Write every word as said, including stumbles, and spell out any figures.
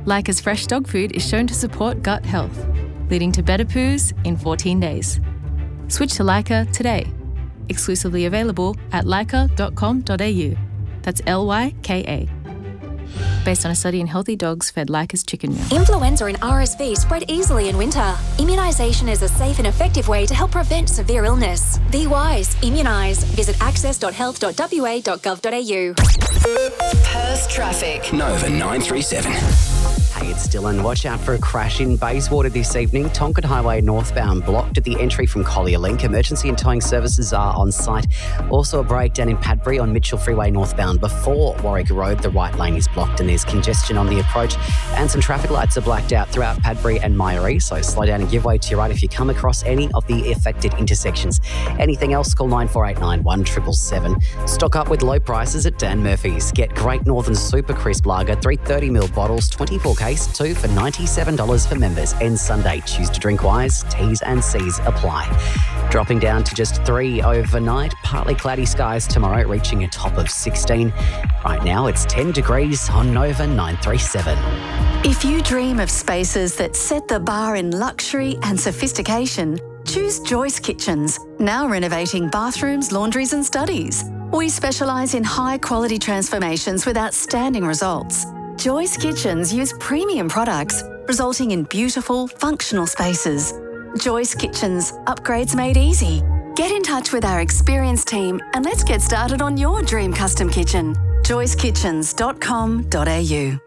Leica's fresh dog food is shown to support gut health, leading to better poos in fourteen days. Switch to Leica today. Exclusively available at leica dot com dot a u. That's L Y K A. Based on a study in healthy dogs fed Leica's chicken meal. Influenza and R S V spread easily in winter. Immunisation is a safe and effective way to help prevent severe illness. Be wise. Immunise. Visit access dot health dot w a dot gov dot a u. Perth traffic. Nova nine three seven. Hey, it's Dylan. Watch out for a crash in Bayswater this evening. Tonkin Highway northbound blocked at the entry from Collier Link. Emergency and towing services are on site. Also a breakdown in Padbury on Mitchell Freeway northbound before Warwick Road. The right lane is blocked and there's congestion on the approach. And some traffic lights are blacked out throughout Padbury and Myrie, so slow down and give way to your right if you come across any of the affected intersections. Anything else, call nine four eight nine, one seven seven seven. Stock up with low prices at Dan Murphy's. Get Great Northern Super Crisp Lager, three thirty mil bottles, twenty-four case, two for ninety-seven dollars for members. End Sunday. Choose to drink wise. T's and C's apply. Dropping down to just three overnight. Partly cloudy skies tomorrow, reaching a top of sixteen. Right now it's ten degrees on Nova nine three seven. If you dream of spaces that set the bar in luxury and sophistication, choose Joyce Kitchens, now renovating bathrooms, laundries and studies. We specialise in high-quality transformations with outstanding results. Joyce Kitchens use premium products, resulting in beautiful, functional spaces. Joyce Kitchens, upgrades made easy. Get in touch with our experienced team and let's get started on your dream custom kitchen. joyce kitchens dot com dot a u.